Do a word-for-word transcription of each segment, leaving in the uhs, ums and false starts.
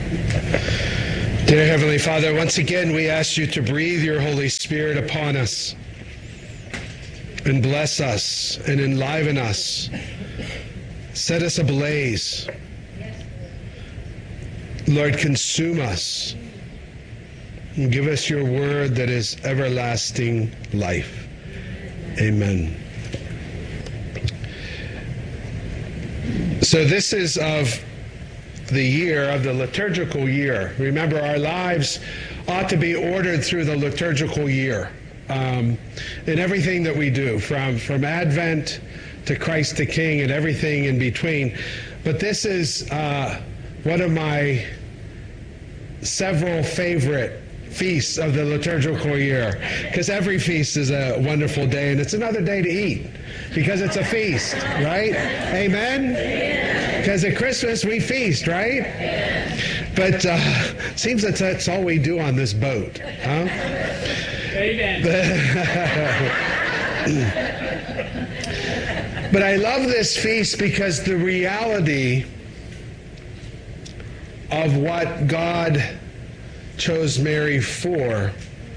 Dear Heavenly Father, once again we ask you to breathe your Holy Spirit upon us and bless us and enliven us. Set us ablaze. Lord, consume us and give us your word that is everlasting life. Amen. So this is of the year, of the liturgical year. Remember, our lives ought to be ordered through the liturgical year. Um, in everything that we do, from, from Advent to Christ the King and everything in between. But this is uh, one of my several favorite feasts of the liturgical year, because every feast is a wonderful day, and it's another day to eat, because it's a feast, right? Amen? Because at Christmas we feast, right? But uh, it seems that that's all we do on this boat, huh? Amen. But I love this feast because the reality of what God chose Mary for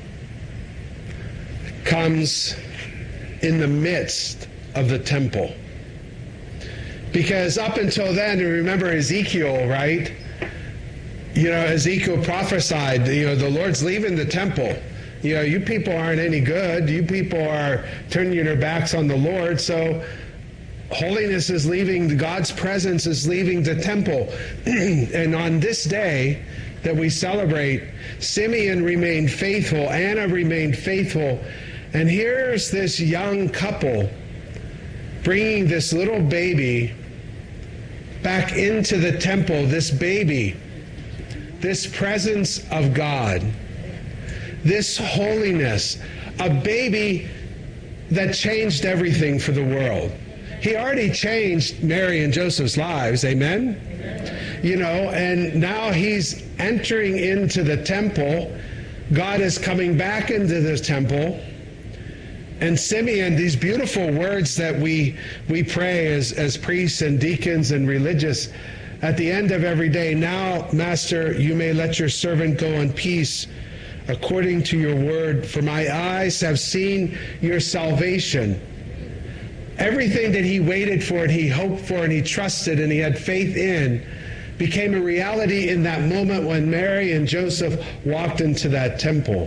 comes in the midst of the temple. Because up until then, remember Ezekiel, right? You know, Ezekiel prophesied, you know, the Lord's leaving the temple. You know, you people aren't any good. You people are turning your backs on the Lord. So holiness is leaving, God's presence is leaving the temple. And on this day that we celebrate, Simeon remained faithful, Anna remained faithful. And here's this young couple bringing this little baby back into the temple, this baby, this presence of God, this holiness, a baby that changed everything for the world. He already changed Mary and Joseph's lives, amen? Amen. You know, and now he's entering into the temple. God is coming back into the temple. And Simeon, these beautiful words that we we pray as, as priests and deacons and religious at the end of every day, now, Master, you may let your servant go in peace according to your word, for my eyes have seen your salvation. Everything that he waited for and he hoped for and he trusted and he had faith in became a reality in that moment when Mary and Joseph walked into that temple.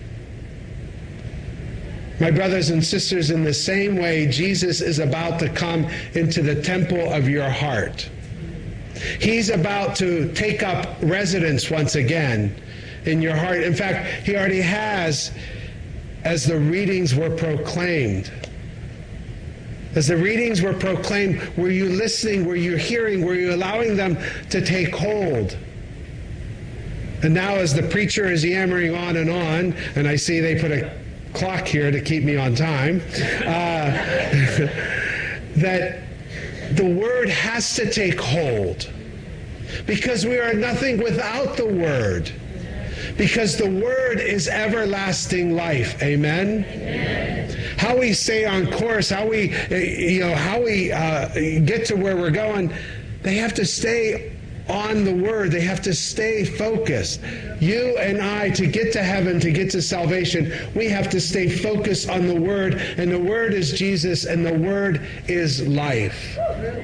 My brothers and sisters, in the same way, Jesus is about to come into the temple of your heart. He's about to take up residence once again in your heart. In fact, he already has, as the readings were proclaimed. As the readings were proclaimed, were you listening? Were you hearing? Were you allowing them to take hold? And now as the preacher is yammering on and on, and I see they put a clock here to keep me on time, uh, that the word has to take hold. Because we are nothing without the word. Because the word is everlasting life. Amen? Amen. How we stay on course, how we, you know, how we uh, get to where we're going, they have to stay on the word. They have to stay focused. You and I, to get to heaven, to get to salvation, we have to stay focused on the word. And the word is Jesus, and the word is life.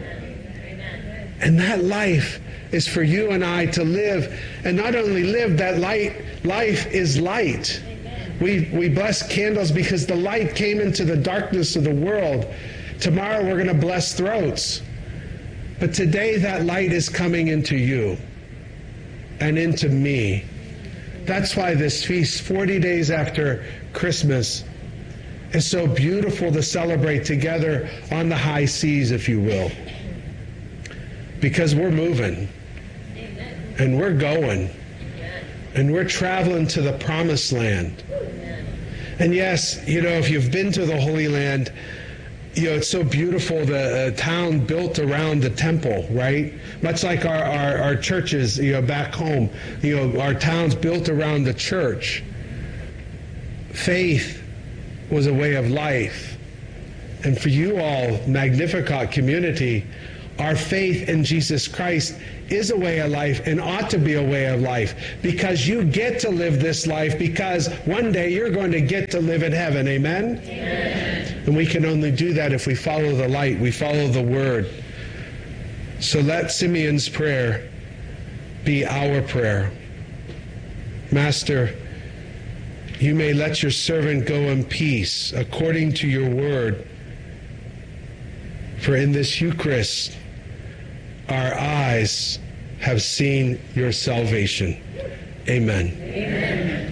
And that life is for you and I to live, and not only live, that light, life is light. We we bless candles because the light came into the darkness of the world. Tomorrow we're going to bless throats. But today that light is coming into you and into me. That's why this feast, forty days after Christmas, is so beautiful to celebrate together on the high seas, if you will. Because we're moving. And we're going. And we're traveling to the promised land. And yes, you know, if you've been to the Holy Land, you know, it's so beautiful, the uh, town built around the temple, right? Much like our, our, our churches, you know, back home. You know, our town's built around the church. Faith was a way of life. And for you all, Magnificat community, our faith in Jesus Christ is a way of life and ought to be a way of life, because you get to live this life, because one day you're going to get to live in heaven. Amen? Amen. And we can only do that if we follow the light, we follow the word. So let Simeon's prayer be our prayer. Master, you may let your servant go in peace according to your word. For in this Eucharist, our eyes have seen your salvation. Amen. Amen.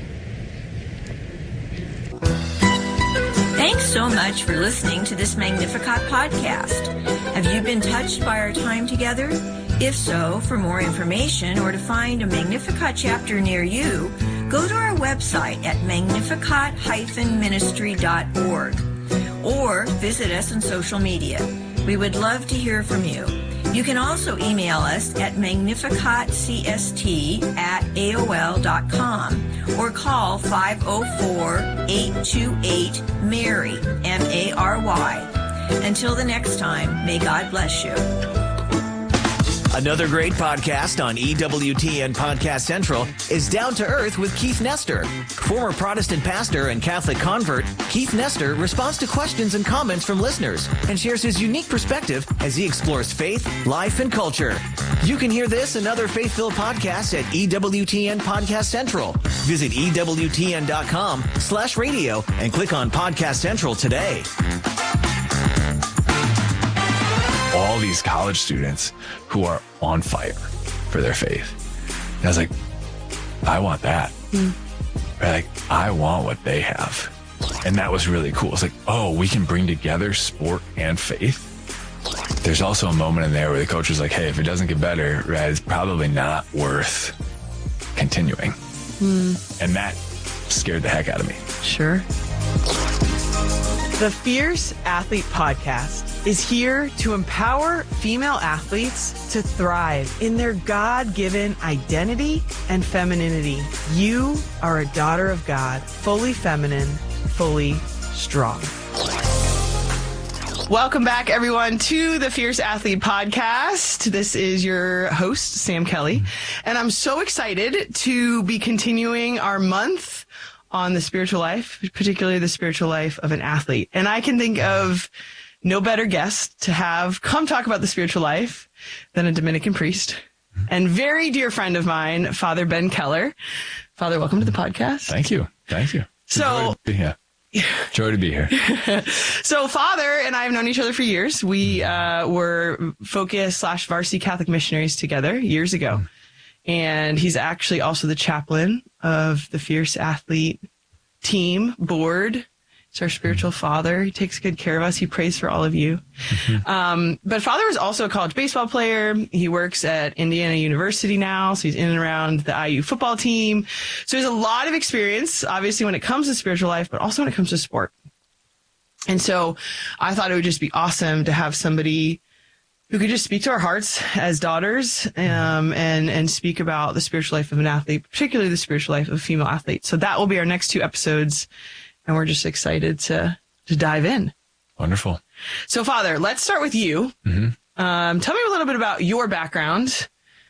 Thanks so much for listening to this Magnificat podcast. Have you been touched by our time together? If so, for more information or to find a Magnificat chapter near you, go to our website at magnificat dash ministry dot org or visit us on social media. We would love to hear from you. You can also email us at magnificatcst at A O L dot com or call five oh four, eight two eight, MARY, M A R Y. Until the next time, may God bless you. Another great podcast on E W T N Podcast Central is Down to Earth with Keith Nestor. Former Protestant pastor and Catholic convert, Keith Nestor responds to questions and comments from listeners and shares his unique perspective as he explores faith, life, and culture. You can hear this and other faith-filled podcasts at E W T N Podcast Central. Visit E W T N dot com slash radio and click on Podcast Central today. All these college students who are on fire for their faith. And I was like, I want that. Mm. Right? Like, I want what they have. And that was really cool. It's like, oh, we can bring together sport and faith. There's also a moment in there where the coach was like, hey, if it doesn't get better, right, it's probably not worth continuing. Mm. And that scared the heck out of me. Sure. The Fierce Athlete Podcast is here to empower female athletes to thrive in their God-given identity and femininity. You are a daughter of God, fully feminine, fully strong. Welcome back, everyone, to the Fierce Athlete Podcast. This is your host, Sam Kelly, and I'm so excited to be continuing our month on the spiritual life, particularly the spiritual life of an athlete. And I can think of no better guest to have come talk about the spiritual life than a Dominican priest and very dear friend of mine, Father Ben Keller. Father, welcome to the podcast. Thank you. Thank you. So, yeah. Joy to be here. So Father and I have known each other for years. We uh, were Focus slash Varsity Catholic missionaries together years ago. And he's actually also the chaplain of the Fierce Athlete team board. He's our spiritual father. He takes good care of us. He prays for all of you. Mm-hmm. Um, but Father was also a college baseball player. He works at Indiana University now, so he's in and around the I U football team. So he has a lot of experience, obviously, when it comes to spiritual life, but also when it comes to sport. And so I thought it would just be awesome to have somebody who could just speak to our hearts as daughters, um, and, and speak about the spiritual life of an athlete, particularly the spiritual life of a female athlete. So that will be our next two episodes. And we're just excited to, to dive in. Wonderful. So, Father, let's start with you. Mm-hmm. Um, tell me a little bit about your background.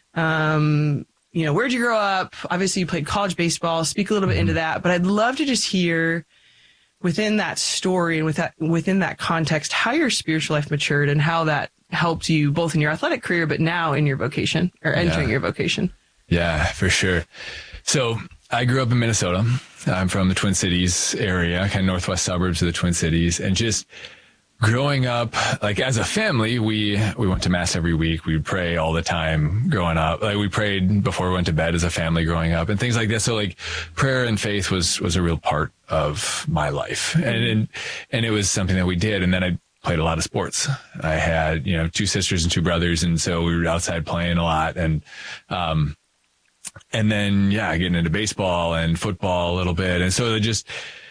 Um, you know, where'd you grow up? Obviously, you played college baseball. Speak a little bit mm-hmm. into that. But I'd love to just hear within that story and with that, within that context, how your spiritual life matured and how that helped you both in your athletic career, but now in your vocation or entering yeah. your vocation. Yeah, for sure. So I grew up in Minnesota. I'm from the Twin Cities area, kind of northwest suburbs of the Twin Cities. And just growing up, like as a family, we, we went to mass every week. We would pray all the time growing up. Like we prayed before we went to bed as a family growing up and things like that. So like prayer and faith was, was a real part of my life. And, and, and it was something that we did. And then I played a lot of sports. I had, you know, two sisters and two brothers. And so we were outside playing a lot. And, um, And then, yeah, getting into baseball and football a little bit. And so I just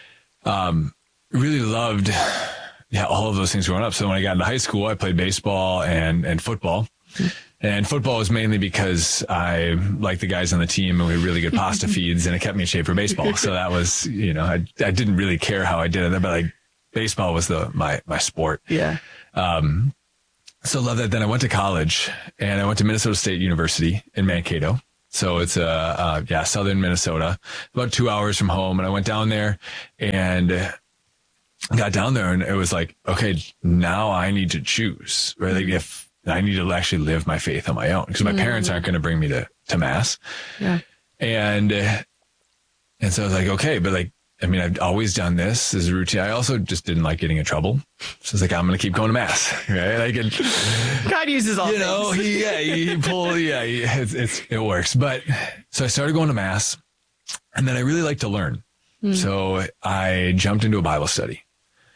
um, really loved yeah, all of those things growing up. So when I got into high school, I played baseball and, and football. And football was mainly because I liked the guys on the team and we had really good pasta feeds and it kept me in shape for baseball. So that was, you know, I, I didn't really care how I did it, but like baseball was the my, my sport. Yeah. Um, so love that. Then I went to college and I went to Minnesota State University in Mankato. So it's, uh, uh, yeah, southern Minnesota, about two hours from home. And I went down there and got down there and it was like, okay, now I need to choose, right? Like if I need to actually live my faith on my own because my mm-hmm. parents aren't going to bring me to, to mass. Yeah. And, and so I was like, okay, but like, I mean, I've always done this as a routine. I also just didn't like getting in trouble. So I was like, I'm going to keep going to mass, right? Like, and, God uses all you know, things. he, yeah, he pull, yeah, he, it's, it's, it works. But so I started going to mass and then I really like to learn. Mm. So I jumped into a Bible study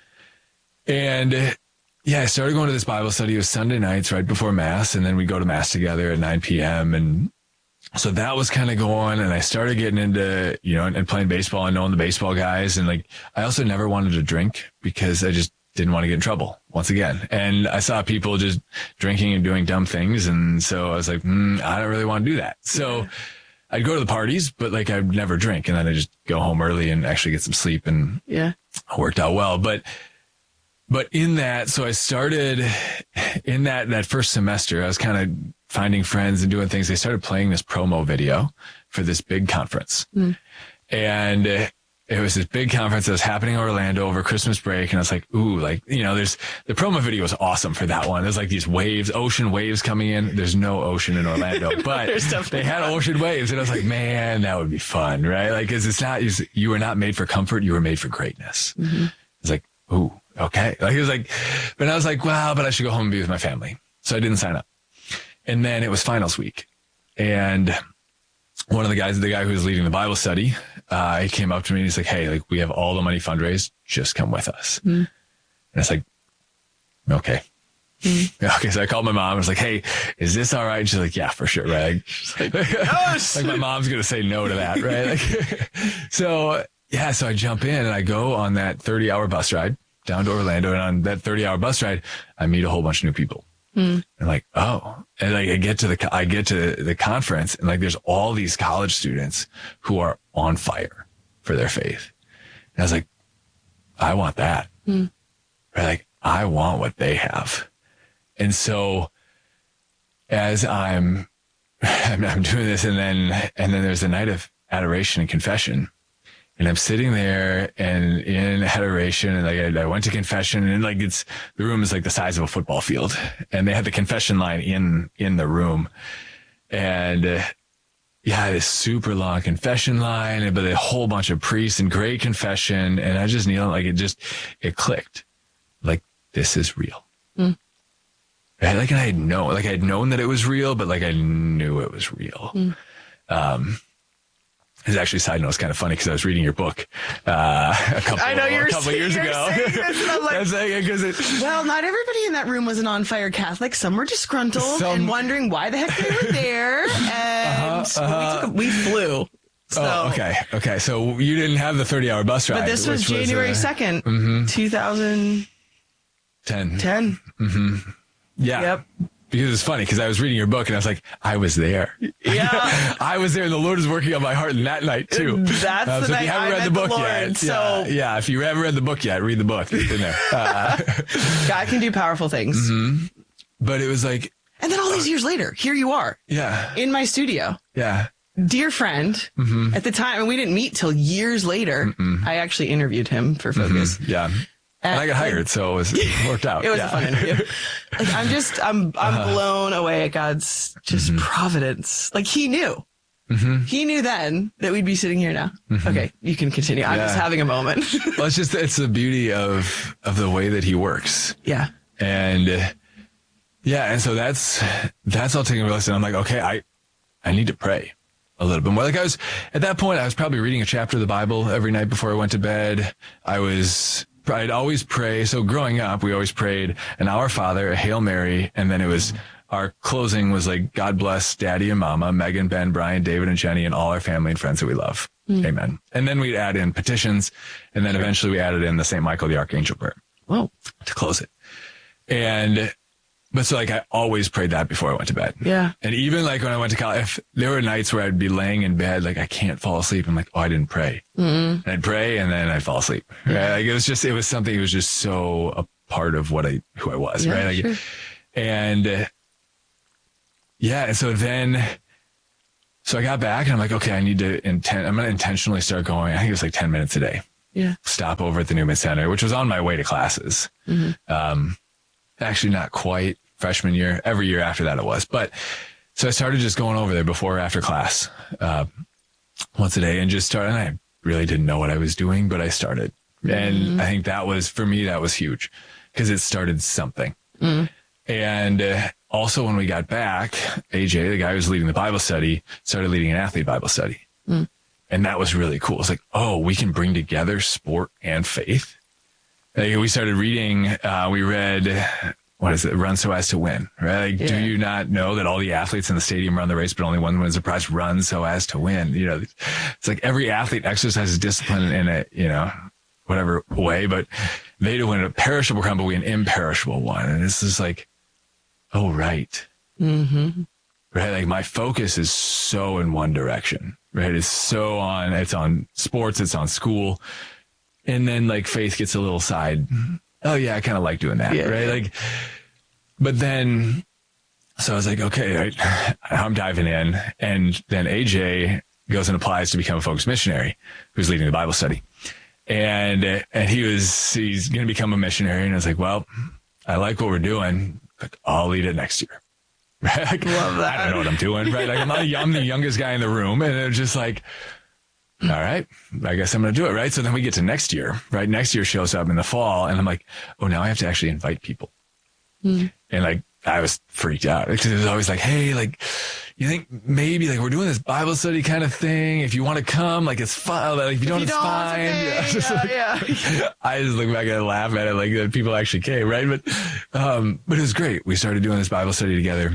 and yeah, I started going to this Bible study. It was Sunday nights right before mass. And then we go to mass together at nine p.m. And so that was kind of going, and I started getting into, you know, and, and playing baseball and knowing the baseball guys. And like, I also never wanted to drink because I just didn't want to get in trouble once again. And I saw people just drinking and doing dumb things. And so I was like, mm, I don't really want to do that. So yeah. I'd go to the parties, but like I'd never drink. And then I just go home early and actually get some sleep, and yeah, it worked out well. But, but in that, so I started in that, that first semester, I was kind of finding friends and doing things. They started playing this promo video for this big conference. Mm. And uh, it was this big conference that was happening in Orlando over Christmas break. And I was like, ooh, like, you know, there's the promo video was awesome for that one. There's like these waves, ocean waves coming in. There's no ocean in Orlando, but they had ocean waves. And I was like, man, that would be fun, right? Like, cause it's not, you were not made for comfort. You were made for greatness. Mm-hmm. It's like, ooh, okay. Like, it was like, but I was like, wow, but I should go home and be with my family. So I didn't sign up. And then it was finals week. And one of the guys, the guy who was leading the Bible study, uh, he came up to me and he's like, hey, like we have all the money fundraised. Just come with us. Mm. And it's like, okay. Mm. Okay. So I called my mom. I was like, hey, is this all right? And she's like, yeah, for sure. Right. Like, yes! Like my mom's going to say no to that. Right. Like, so yeah. So I jump in and I go on that thirty hour bus ride down to Orlando. And on that thirty hour bus ride, I meet a whole bunch of new people. Mm. And like, oh, and like I get to the, I get to the conference and like, there's all these college students who are on fire for their faith. And I was like, I want that. Mm. Right? Like, I want what they have. And so as I'm, I'm, I'm doing this and then, and then there's a night of adoration and confession. And I'm sitting there and in adoration and like I, I went to confession and like it's, the room is like the size of a football field and they had the confession line in, in the room. And uh, yeah, this super long confession line, but a whole bunch of priests and great confession. And I just kneeled, like it just, it clicked. Like, this is real. Mm. Right? Like, and I had known, like I had known that it was real, but like I knew it was real. Mm. Um, It's actually, side note, it's kind of funny because I was reading your book uh, a couple, I know you're a couple saying, years you're ago. Saying this, and I'm like, That's like, cause it, well, not everybody in that room was an on-fire Catholic. Some were disgruntled some, and wondering why the heck they were there. And uh-huh, uh-huh. we, took, we flew. So. Oh, okay. Okay. So you didn't have the thirty hour bus ride. But this was January was, uh, second, mm-hmm. two thousand ten. ten. Mm-hmm. Yeah. Yep. Because it's funny because I was reading your book and I was like, I was there. Yeah. I was there and the Lord is working on my heart in that night too. That's uh, the so night if you haven't I read met the book the Lord, yet, so yeah, yeah, if you haven't read the book yet, read the book. It's in there. Uh, God can do powerful things. Mm-hmm. But it was like. And then all these years later, here you are. Yeah. In my studio. Yeah. Dear friend, mm-hmm. at the time, and we didn't meet till years later. Mm-mm. I actually interviewed him for Focus. Mm-hmm. Yeah. And I got hired, so it, was, it worked out. It was yeah. a fun interview. Like, I'm just, I'm, I'm uh-huh. blown away at God's just mm-hmm. providence. Like, he knew. Mm-hmm. He knew then that we'd be sitting here now. Mm-hmm. Okay, you can continue. I'm yeah. just having a moment. Well, it's just, it's the beauty of, of the way that he works. Yeah. And, uh, yeah, and so that's, that's all taking a real. And I'm like, okay, I, I need to pray a little bit more. Like I was, at that point, I was probably reading a chapter of the Bible every night before I went to bed. I was, I'd always pray. So growing up, we always prayed an Our Father, a Hail Mary, and then it was, our closing was like, God bless Daddy and Mama, Megan, Ben, Brian, David, and Jenny, and all our family and friends that we love. Mm. Amen. And then we'd add in petitions, and then eventually we added in the Saint Michael the Archangel prayer. Whoa. To close it. And, but so like I always prayed that before I went to bed. Yeah. And even like when I went to college, if there were nights where I'd be laying in bed, like I can't fall asleep. I'm like, oh, I didn't pray. Mm-hmm. And I'd pray and then I'd fall asleep. Right? Like it was just, it was something, it was just so a part of what I, who I was. Yeah, right. Like, sure. And uh, yeah, and so then, so I got back and I'm like, okay, I need to intent, I'm going to intentionally start going. I think it was like ten minutes a day. Yeah. Stop over at the Newman Center, which was on my way to classes. Mm-hmm. Um, actually not quite freshman year, every year after that it was. But so I started just going over there before or after class, uh, once a day and just started. And I really didn't know what I was doing, but I started. Mm-hmm. And I think that was, for me, that was huge because it started something. Mm-hmm. And uh, also when we got back, A J, the guy who was leading the Bible study, started leading an athlete Bible study. Mm. And that was really cool. It's like, oh, we can bring together sport and faith. Like we started reading, uh, we read, what is it? Run so as to win, right? Like, yeah. Do you not know that all the athletes in the stadium run the race, but only one wins the prize? Run so as to win. You know, it's like every athlete exercises discipline in a, you know, whatever way, but they to win a perishable crown, but we an imperishable one. And it's just like, oh, right. Mm-hmm. Right. Like my focus is so in one direction, right? It's so on, it's on sports, it's on school. And then like faith gets a little side. Oh yeah. I kind of like doing that. Yeah. Right. Like, but then, so I was like, okay, right, I'm diving in. And then A J goes and applies to become a focused missionary who's leading the Bible study. And, and he was, he's going to become a missionary. And I was like, well, I like what we're doing. Like, I'll lead it next year. Right? Like, love that. I don't know what I'm doing. Right. Like I'm, not, I'm the youngest guy in the room. And it's just like, all right, I guess I'm going to do it. Right. So then we get to next year, right? Next year shows up in the fall and I'm like, oh, now I have to actually invite people. Mm. And like, I was freaked out because it was always like, hey, like, you think maybe like we're doing this Bible study kind of thing. If you want to come, like it's fine. Like if you don't, if you it's don't, fine. It's okay. yeah, yeah, like, yeah. I just look back and laugh at it like that people actually came, right? But, um, but it was great. We started doing this Bible study together,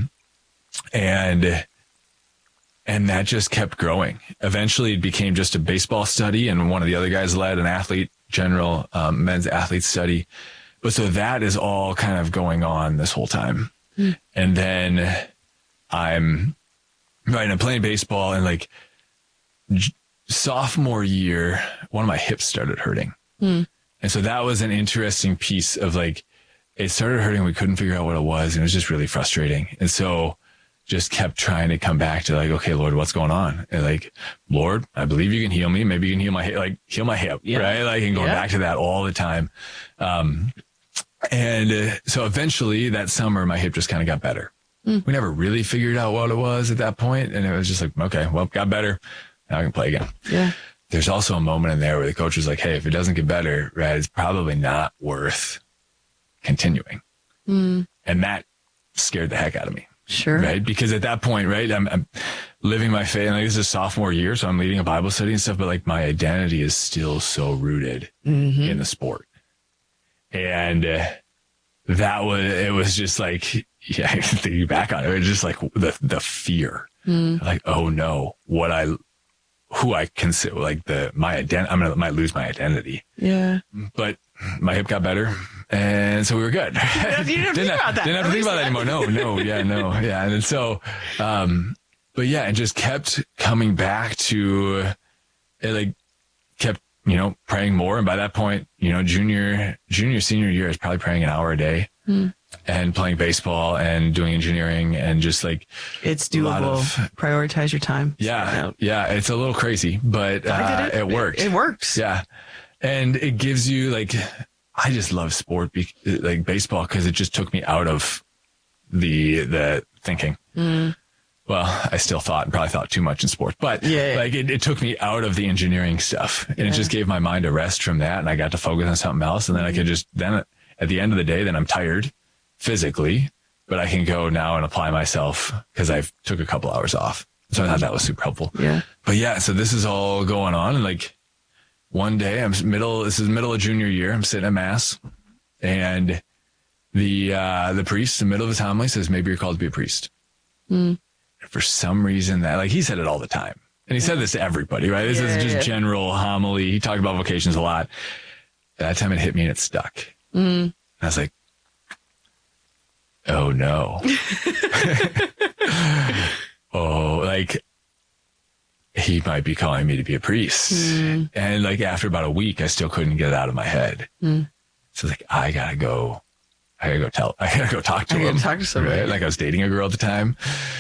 and and that just kept growing. Eventually, it became just a baseball study, and one of the other guys led an athlete general um, men's athlete study. But so that is all kind of going on this whole time, mm. and then I'm. Right, and I'm playing baseball, and like j- sophomore year, one of my hips started hurting. Mm. And so that was an interesting piece of like, it started hurting. We couldn't figure out what it was. And it was just really frustrating. And so just kept trying to come back to like, okay, Lord, what's going on? And like, Lord, I believe you can heal me. Maybe you can heal my hip, like heal my hip, yeah. right? Like, and going yeah. back to that all the time. Um, and uh, so eventually that summer, my hip just kind of got better. Mm. We never really figured out what it was at that point, and it was just like, okay, well, got better. Now I can play again. Yeah. There's also a moment in there where the coach was like, hey, if it doesn't get better, right, it's probably not worth continuing. Mm. And that scared the heck out of me. Sure. Right? Because at that point, right, I'm, I'm living my faith. And like, this is sophomore year, so I'm leading a Bible study and stuff, but like my identity is still so rooted mm-hmm. in the sport. And uh, that was, it was just like, yeah, thinking back on it, it was just like the the fear, mm. like, oh no, what I, who I consider like the my identity, I'm gonna might lose my identity. Yeah, but my hip got better, and so we were good. You didn't, you didn't think have, about that. Didn't have to think about that anymore. No, no, yeah, no, yeah, and so, um, but yeah, it just kept coming back to, it like kept you know praying more, and by that point, you know, junior, junior, senior year, I was probably praying an hour a day. Mm. And playing baseball and doing engineering and just like it's doable. Of, Prioritize your time. Yeah, yeah. It's a little crazy, but uh, it. it works. It, it works. Yeah, and it gives you like I just love sport, be, like baseball, because it just took me out of the the thinking. Mm. Well, I still thought and probably thought too much in sports, but yeah, yeah. like it, it took me out of the engineering stuff, and yeah. it just gave my mind a rest from that, and I got to focus on something else, and then mm-hmm. I could just then. At the end of the day, then I'm tired physically, but I can go now and apply myself because I've took a couple hours off. So I thought that was super helpful. Yeah. But yeah, so this is all going on. And like one day I'm middle, this is middle of junior year. I'm sitting at mass and the, uh, the priest in the middle of his homily says, maybe you're called to be a priest. Mm. And for some reason that like, he said it all the time. And he yeah. said this to everybody, right? This yeah, is just yeah. general homily. He talked about vocations a lot. That time it hit me and it stuck. Mm. And I was like, oh no. oh, like he might be calling me to be a priest. Mm. And like after about a week, I still couldn't get it out of my head. Mm. So I was like, I gotta go. I gotta go tell, I gotta go talk to I him. gotta talk to somebody. Right? Like I was dating a girl at the time.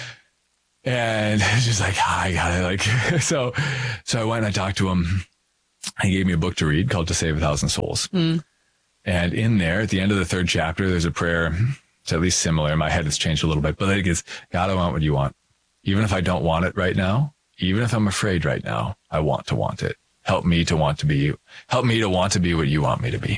And she's like, oh, I gotta like, so, so I went and I talked to him. He gave me a book to read called To Save a Thousand Souls. Mm. And in there, at the end of the third chapter, there's a prayer. It's at least similar. In my head, it's changed a little bit, but it is, God, I want what you want. Even if I don't want it right now, even if I'm afraid right now, I want to want it. Help me to want to be you. Help me to want to be what you want me to be.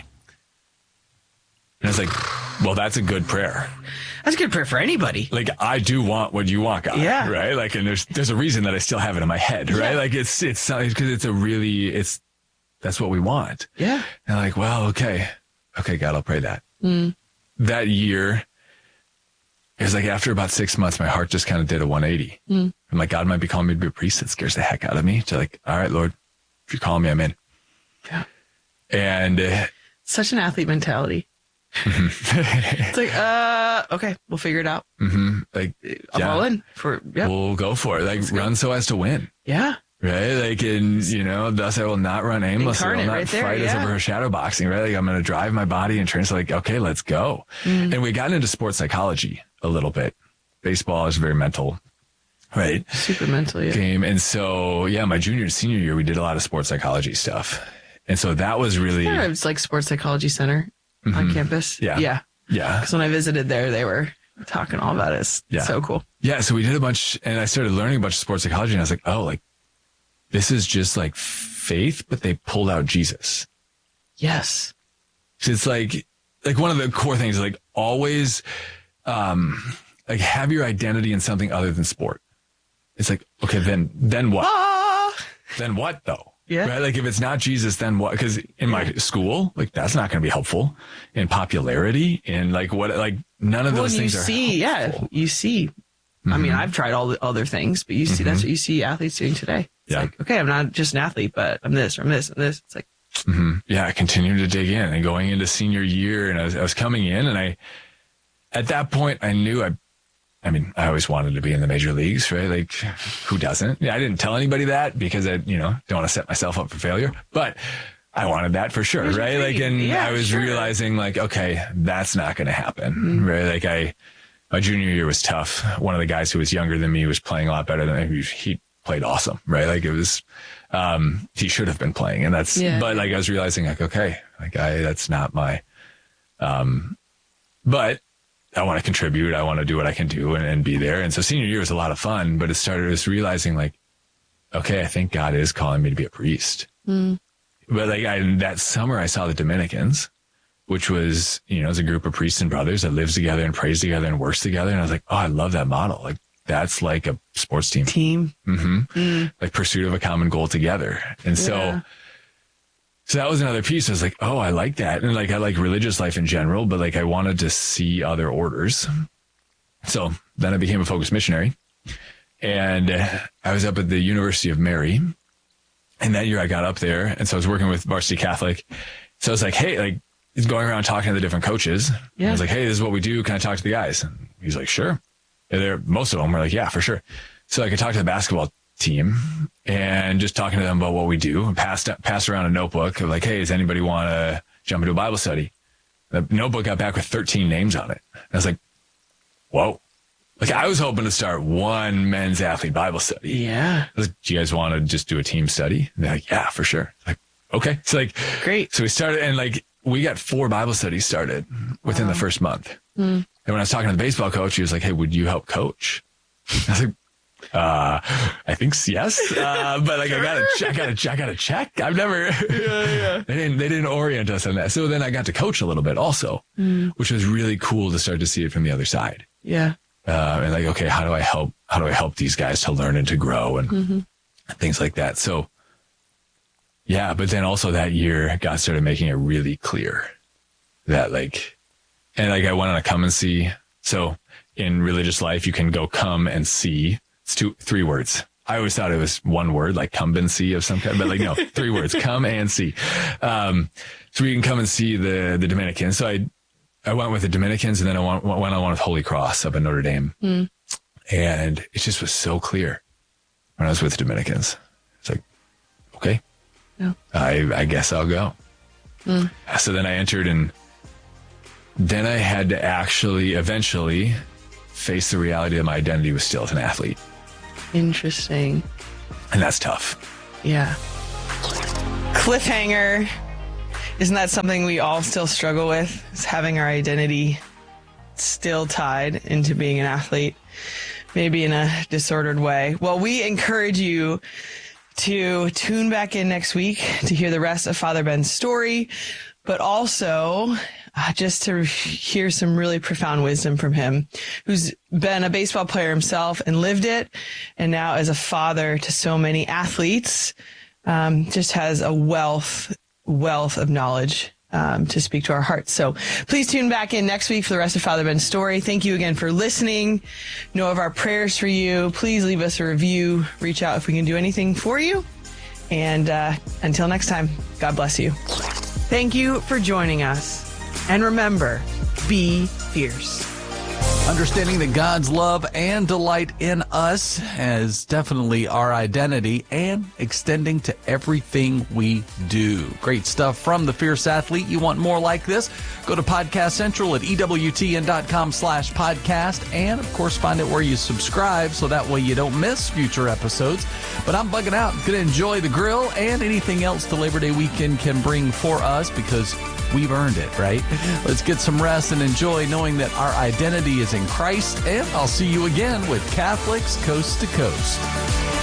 And it's like, well, that's a good prayer. That's a good prayer for anybody. Like, I do want what you want, God. Yeah. Right. Like, and there's, there's a reason that I still have it in my head, right? Yeah. Like it's, it's because it's a really, it's, that's what we want. Yeah. And like, well, okay. Okay, God, I'll pray that. Mm. That year, it was like after about six months, my heart just kind of did a one eighty. Mm. I'm like, God might be calling me to be a priest. It scares the heck out of me. To like, all right, Lord, if you're calling me, I'm in. Yeah. And uh, such an athlete mentality. It's like, uh, okay, we'll figure it out. Mm-hmm. Like, I'm yeah, all in for, yeah. We'll go for it. Like, Let's run go. so as to win. Yeah. Right. Like, in, you know, thus I will not run aimlessly. I will not right there, fight yeah. as over shadow boxing. Right. Like, I'm going to drive my body and train. So like, okay, let's go. Mm. And we got into sports psychology a little bit. Baseball is very mental. Right. Super mental, yeah. Game. And so, yeah, my junior and senior year, we did a lot of sports psychology stuff. And so that was really. Yeah, it's like Sports Psychology Center mm-hmm. on campus. Yeah. Yeah. Yeah. Because when I visited there, they were talking all about it. It's yeah. so cool. Yeah. So we did a bunch, and I started learning a bunch of sports psychology, and I was like, oh, like, this is just like faith, but they pulled out Jesus. Yes. So it's like, like one of the core things is like always, um, like have your identity in something other than sport. It's like, okay, then, then what? Ah! Then what though? Yeah. Right. Like if it's not Jesus, then what? Because in my school, like that's not going to be helpful in popularity and like what, like none of well, those you things are see, helpful. Yeah, you see, mm-hmm. I mean, I've tried all the other things, but you see, mm-hmm. that's what you see athletes doing today. It's yeah. like, okay, I'm not just an athlete, but I'm this or I'm this and this. It's like, mm-hmm. yeah, I continued to dig in and going into senior year and I was, I was coming in and I, at that point I knew I, I mean, I always wanted to be in the major leagues, right? Like who doesn't? Yeah, I didn't tell anybody that because I, you know, don't want to set myself up for failure, but I wanted that for sure. Right. Like, and yeah, I was sure. realizing like, okay, that's not going to happen. Mm-hmm. Right. Like I, my junior year was tough. One of the guys who was younger than me was playing a lot better than me. He played awesome. Right. Like it was, um, he should have been playing and that's, yeah. but like I was realizing like, okay, like I, that's not my, um, but I want to contribute. I want to do what I can do and, and be there. And so senior year was a lot of fun, but it started with realizing like, okay, I think God is calling me to be a priest. Mm. But like I, that summer I saw the Dominicans, which was, you know, as a group of priests and brothers that lives together and prays together and works together. And I was like, oh, I love that model. Like that's like a sports team. Team. Mm-hmm. Mm. Like pursuit of a common goal together. And so, yeah. So that was another piece. I was like, oh, I like that. And like, I like religious life in general, but like I wanted to see other orders. So then I became a focused missionary and I was up at the University of Mary. And that year I got up there. And so I was working with Varsity Catholic. So I was like, hey, like he's going around talking to the different coaches. Yeah. I was like, hey, this is what we do. Can I talk to the guys? And he's like, sure. And they're, most of them were like, yeah, for sure. So I could talk to the basketball team and just talking to them about what we do and passed, passed around a notebook of like, hey, does anybody want to jump into a Bible study? The notebook got back with thirteen names on it. I was like, whoa. Like I was hoping to start one men's athlete Bible study. Yeah. I was like, do you guys want to just do a team study? And they're like, yeah, for sure. Like, okay. So like, great. So we started and like, we got four Bible studies started within wow. the first month. Mm. And when I was talking to the baseball coach, he was like, hey, would you help coach? I was like, uh, I think yes. Uh, but like, sure. I gotta, I gotta, I gotta check. I've never, yeah, yeah. they didn't, they didn't orient us on that. So then I got to coach a little bit also, mm. which was really cool to start to see it from the other side. Yeah. Uh, and like, okay, how do I help, how do I help these guys to learn and to grow and mm-hmm. things like that. So yeah, but then also that year God started making it really clear that like, and like I went on a come and see. So in religious life, you can go come and see. It's two, three words. I always thought it was one word, like cumbency of some kind, but like, no, three words, come and see. Um, so we can come and see the, the Dominicans. So I, I went with the Dominicans and then I went, went on one with Holy Cross up in Notre Dame. Mm. And it just was so clear when I was with the Dominicans. It's like, okay, yeah. I, I guess I'll go. Mm. So then I entered and then I had to actually eventually face the reality that my identity was still as an athlete. Interesting. And that's tough. Yeah. Cliffhanger. Isn't that something we all still struggle with? Is having our identity still tied into being an athlete, maybe in a disordered way. Well, we encourage you to tune back in next week to hear the rest of Father Ben's story, but also uh, just to hear some really profound wisdom from him, who's been a baseball player himself and lived it, and now as a father to so many athletes, um, just has a wealth, wealth of knowledge um, to speak to our hearts. So please tune back in next week for the rest of Father Ben's story. Thank you again for listening. Know of our prayers for you. Please leave us a review. Reach out if we can do anything for you. And uh, until next time, God bless you. Thank you for joining us. And remember, be fierce. Understanding that God's love and delight in us is definitely our identity and extending to everything we do. Great stuff from the Fierce Athlete. You want more like this? Go to Podcast Central at E W T N dot com slash podcast. And, of course, find it where you subscribe so that way you don't miss future episodes. But I'm bugging out. Going to enjoy the grill and anything else the Labor Day weekend can bring for us because we've earned it, right? Let's get some rest and enjoy knowing that our identity is in Christ. And I'll see you again with Catholics Coast to Coast.